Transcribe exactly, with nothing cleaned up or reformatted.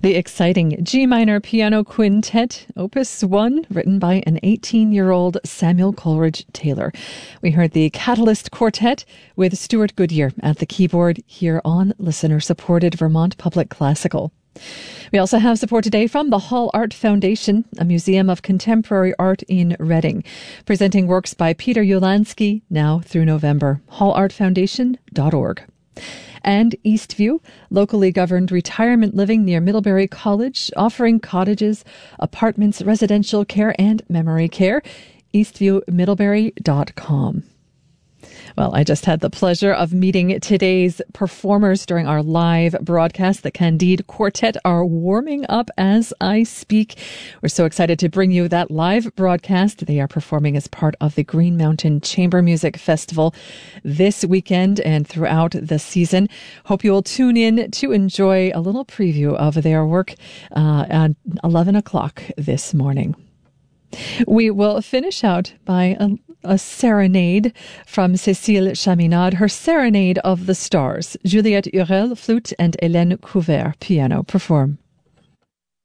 The exciting G minor piano quintet, Opus one, written by an eighteen-year-old Samuel Coleridge Taylor. We heard the Catalyst Quartet with Stuart Goodyear at the keyboard here on listener-supported Vermont Public Classical. We also have support today from the Hall Art Foundation, a museum of contemporary art in Reading, presenting works by Peter Ulansky now through November. hall art foundation dot org. And Eastview, locally governed retirement living near Middlebury College, offering cottages, apartments, residential care, and memory care. eastview middlebury dot com. Well, I just had the pleasure of meeting today's performers during our live broadcast. The Candide Quartet are warming up as I speak. We're so excited to bring you that live broadcast. They are performing as part of the Green Mountain Chamber Music Festival this weekend and throughout the season. Hope you will tune in to enjoy a little preview of their work uh, at eleven o'clock this morning. We will finish out by a, a serenade from Cécile Chaminade, her Serenade of the Stars. Juliette Hurel, flute, and Hélène Couvert, piano, perform.